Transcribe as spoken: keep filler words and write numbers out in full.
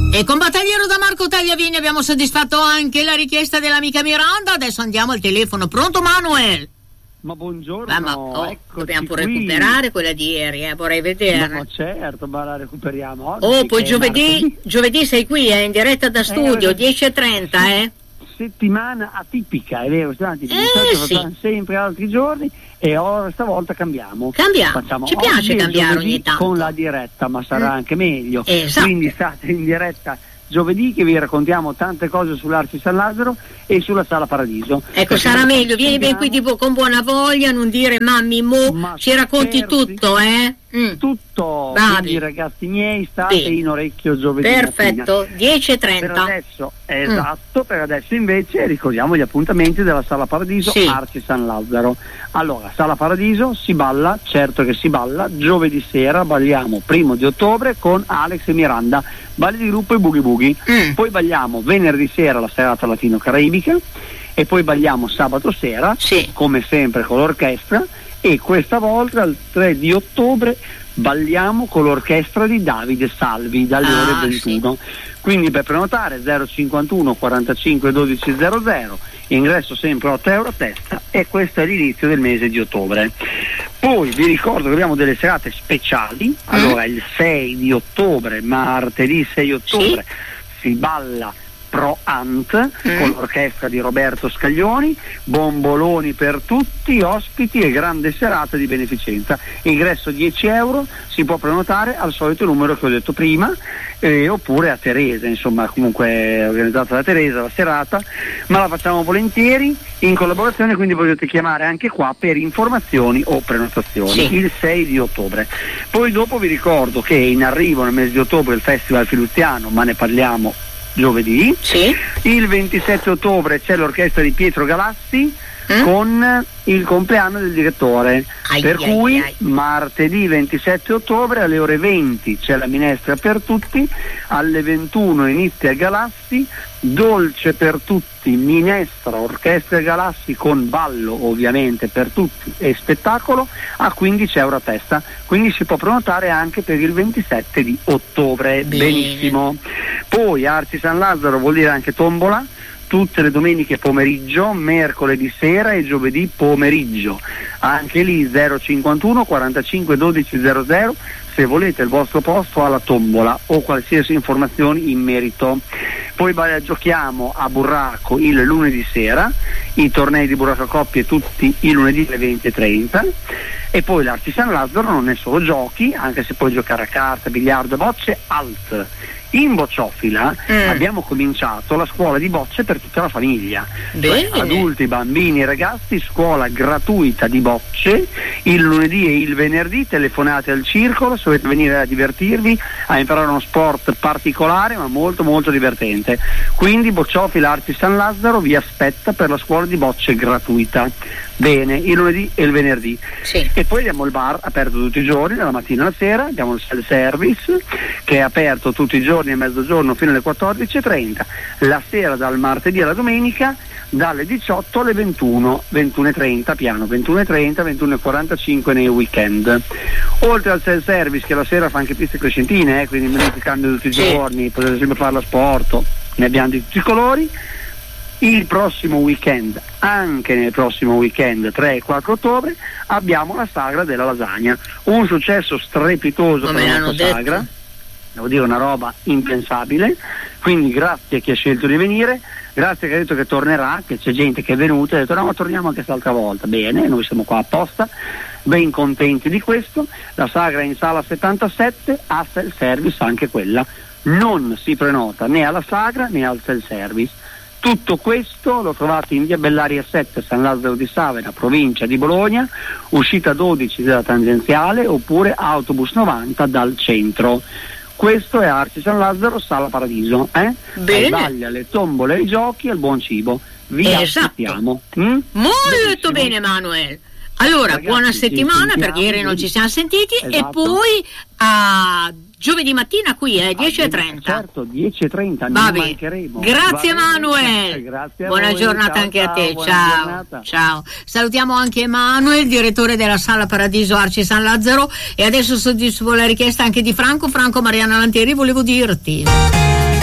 E con Battagliero da Marco Tagliavini abbiamo soddisfatto anche la richiesta dell'amica Miranda. Adesso andiamo al telefono. Pronto Manuel? Ma buongiorno, ah, ma, oh, dobbiamo pure qui. recuperare quella di ieri, eh, vorrei vederla. Ma, ma certo, ma la recuperiamo oggi. Oh, poi giovedì, giovedì sei qui, eh, in diretta da studio, eh, dieci e trenta, eh. Settimana atipica, è vero, eh, sì. sempre altri giorni e ora stavolta cambiamo. Cambiamo, Facciamo ci piace cambiare ogni tanto. Con la diretta, ma sarà mm. anche meglio. Esatto. Quindi state in diretta giovedì che vi raccontiamo tante cose sull'Arci San Lazzaro e sulla Sala Paradiso. Ecco, sarà meglio, vieni ben qui tipo con buona voglia, non dire mammi mo, ma ci racconti certi, tutto, eh? Mm. Tutto, Bravi. Quindi ragazzi miei state Bene. in orecchio giovedì Perfetto, dieci e trenta. Per adesso, esatto, mm. per adesso invece ricordiamo gli appuntamenti della Sala Paradiso, sì. Arci San Lazzaro. Allora, Sala Paradiso si balla, certo che si balla, giovedì sera balliamo primo di ottobre con Alex e Miranda, balli di gruppo e boogie boogie. Mm. Poi balliamo venerdì sera la serata latino-caraibica e poi balliamo sabato sera, sì. come sempre con l'orchestra, e questa volta il tre di ottobre balliamo con l'orchestra di Davide Salvi dalle ah, ore ventuno. Sì. Quindi per prenotare zero cinquantuno quarantacinque dodici zero zero, ingresso sempre otto euro a testa, e questo è l'inizio del mese di ottobre. Poi vi ricordo che abbiamo delle serate speciali. Allora mm. il sei di ottobre, martedì sei ottobre, sì. si balla Pro Ant mm. con l'orchestra di Roberto Scaglioni, bomboloni per tutti, ospiti e grande serata di beneficenza. Ingresso dieci euro, si può prenotare al solito numero che ho detto prima, eh, oppure a Teresa, insomma comunque è organizzata da Teresa la serata, ma la facciamo volentieri in collaborazione, quindi potete chiamare anche qua per informazioni o prenotazioni, sì. il sei di ottobre. Poi dopo vi ricordo che in arrivo nel mese di ottobre il Festival Filuziano, ma ne parliamo giovedì. Sì. Il ventisette ottobre c'è l'orchestra di Pietro Galassi mm? con il compleanno del direttore, ai, per ai, cui ai. martedì ventisette ottobre alle ore venti c'è la minestra per tutti, alle ventuno inizia Galassi, dolce per tutti, minestra, orchestra Galassi con ballo ovviamente per tutti e spettacolo a quindici euro a testa, quindi si può prenotare anche per il ventisette di ottobre. Bene. Benissimo. Poi Arci San Lazzaro vuol dire anche tombola, tutte le domeniche pomeriggio, mercoledì sera e giovedì pomeriggio, anche lì zero cinquantuno quarantacinque dodici zero zero se volete il vostro posto alla tombola o qualsiasi informazione in merito. Poi beh, giochiamo a burraco il lunedì sera, i tornei di burraco a coppie tutti i lunedì alle venti e trenta, e poi l'Arci San Lazzaro non è solo giochi, anche se puoi giocare a carte, biliardo, bocce, alt. In Bocciofila mm. abbiamo cominciato la scuola di bocce per tutta la famiglia, cioè adulti, bambini, ragazzi, scuola gratuita di bocce il lunedì e il venerdì, telefonate al circolo se volete venire a divertirvi, a imparare uno sport particolare ma molto molto divertente. Quindi Bocciofila Arci San Lazzaro vi aspetta per la scuola di bocce gratuita. Bene, il lunedì e il venerdì. Sì. E poi abbiamo il bar aperto tutti i giorni, dalla mattina alla sera, abbiamo il self service che è aperto tutti i giorni a mezzogiorno fino alle quattordici e trenta, la sera dal martedì alla domenica dalle diciotto alle ventuno, ventuno e trenta piano, ventuno e trenta, ventuno e quarantacinque nei weekend. Oltre al self service che la sera fa anche piste crescentine, eh, quindi mentre cambia tutti i sì. giorni, potete sempre fare lo sport, ne abbiamo di tutti i colori. Il prossimo weekend, anche nel prossimo weekend tre e quattro ottobre, abbiamo la sagra della lasagna, un successo strepitoso Come per la nostra sagra, devo dire una roba impensabile, quindi grazie a chi ha scelto di venire, grazie a chi ha detto che tornerà, che c'è gente che è venuta e ha detto no, ma torniamo anche quest'altra volta. Bene, noi siamo qua apposta, ben contenti di questo. La sagra è in sala settantasette, a self service anche quella, non si prenota né alla sagra né al self service. Tutto questo lo trovate in via Bellaria sette, San Lazzaro di Savena, provincia di Bologna, uscita dodici della tangenziale, oppure autobus novanta dal centro. Questo è Arci San Lazzaro, Sala Paradiso, eh? Bene. Ai balli, alle tombole, ai giochi, al buon cibo. Vi esatto. aspettiamo. Mm? Molto bene, Manuel. Allora, ragazzi, buona settimana, perché ieri non ci siamo sentiti, esatto. e poi a giovedì mattina qui, eh, dieci e trenta. Certo, dieci e trenta, non mancheremo. Grazie Manuel. Grazie a buona voi. giornata Ciao, anche ciao, a te, ciao. Giornata. Ciao. Salutiamo anche Manuel, direttore della Sala Paradiso Arci San Lazzaro, e adesso soddisfo la richiesta anche di Franco. Franco, Mariana Lantieri, volevo dirti.